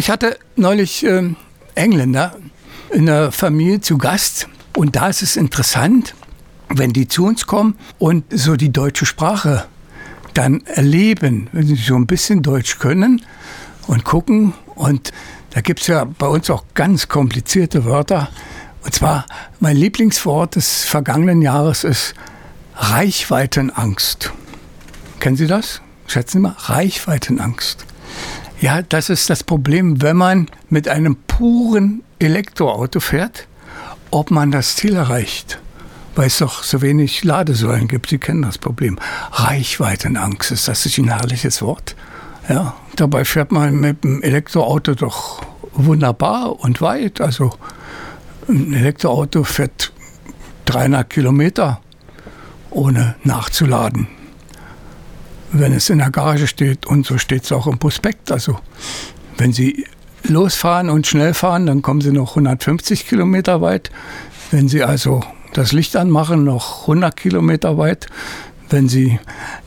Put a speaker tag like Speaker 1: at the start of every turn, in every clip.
Speaker 1: Ich hatte neulich Engländer in der Familie zu Gast und da ist es interessant, wenn die zu uns kommen und so die deutsche Sprache dann erleben, wenn sie so ein bisschen Deutsch können und gucken. Und da gibt es ja bei uns auch ganz komplizierte Wörter. Und zwar, mein Lieblingswort des vergangenen Jahres ist Reichweitenangst. Kennen Sie das? Schätzen Sie mal, Reichweitenangst. Ja, das ist das Problem, wenn man mit einem puren Elektroauto fährt, ob man das Ziel erreicht. Weil es doch so wenig Ladesäulen gibt. Sie kennen das Problem. Reichweitenangst, ist das nicht ein herrliches Wort? Ja, dabei fährt man mit dem Elektroauto doch wunderbar und weit. Also ein Elektroauto fährt 300 Kilometer, ohne nachzuladen. Wenn es in der Garage steht, und so steht es auch im Prospekt. Also wenn Sie losfahren und schnell fahren, dann kommen Sie noch 150 Kilometer weit. Wenn Sie also das Licht anmachen, noch 100 Kilometer weit. Wenn Sie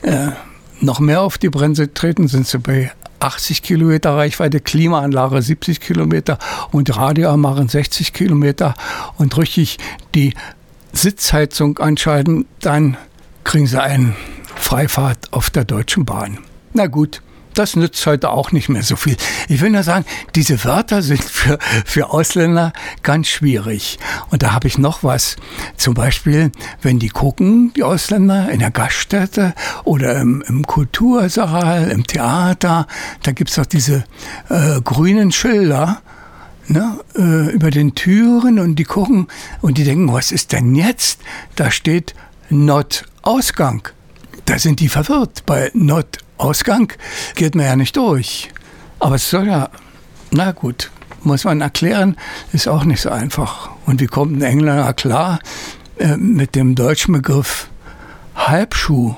Speaker 1: noch mehr auf die Bremse treten, sind Sie bei 80 Kilometer Reichweite, Klimaanlage 70 Kilometer und Radio machen 60 Kilometer und richtig die Sitzheizung anschalten, dann kriegen Sie eine Freifahrt auf der Deutschen Bahn. Na gut, das nützt heute auch nicht mehr so viel. Ich will nur sagen, diese Wörter sind für Ausländer ganz schwierig. Und da habe ich noch was. Zum Beispiel, wenn die gucken, die Ausländer, in der Gaststätte oder im Kultursaal, im Theater, da gibt es doch diese grünen Schilder, ne, über den Türen und die gucken und die denken, was ist denn jetzt? Da steht Not-Ausgang. Da sind die verwirrt. Bei Not-Ausgang geht man ja nicht durch. Aber es soll ja, na gut, muss man erklären, ist auch nicht so einfach. Und wie kommt ein Engländer klar mit dem deutschen Begriff Halbschuh?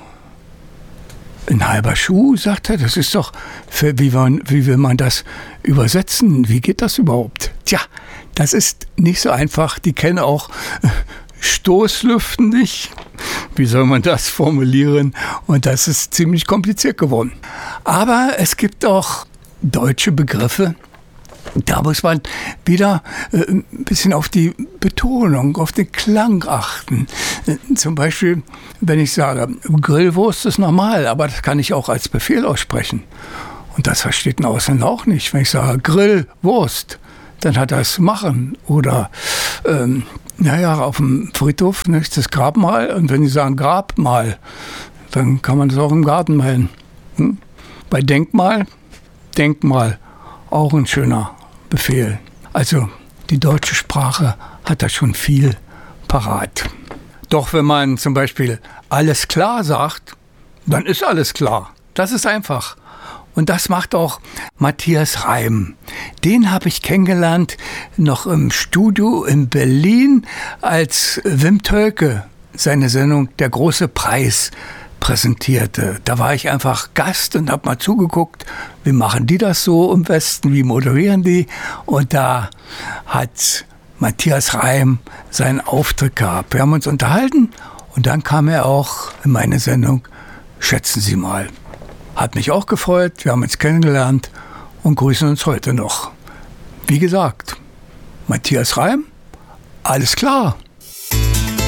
Speaker 1: Ein halber Schuh, sagt er, das ist doch, wie will man das übersetzen? Wie geht das überhaupt? Tja, das ist nicht so einfach. Die kennen auch Stoßlüften nicht. Wie soll man das formulieren? Und das ist ziemlich kompliziert geworden. Aber es gibt auch deutsche Begriffe, da muss man wieder ein bisschen auf die Betonung, auf den Klang achten. Zum Beispiel, wenn ich sage, Grillwurst ist normal, aber das kann ich auch als Befehl aussprechen. Und das versteht ein Ausländer auch nicht. Wenn ich sage Grillwurst, dann hat er es machen. Oder auf dem Friedhof, nicht, das Grabmal. Und wenn Sie sagen Grabmal, dann kann man das auch im Garten malen. Bei Denkmal, auch ein schöner Befehl. Also die deutsche Sprache hat da schon viel parat. Doch wenn man zum Beispiel alles klar sagt, dann ist alles klar. Das ist einfach. Und das macht auch Matthias Reim. Den habe ich kennengelernt noch im Studio in Berlin, als Wim Tölke seine Sendung Der große Preis präsentierte. Da war ich einfach Gast und habe mal zugeguckt, wie machen die das so im Westen, wie moderieren die. Und da hat Matthias Reim seinen Auftritt gehabt. Wir haben uns unterhalten und dann kam er auch in meine Sendung Schätzen Sie mal. Hat mich auch gefreut, wir haben uns kennengelernt und grüßen uns heute noch. Wie gesagt, Matthias Reim, alles klar.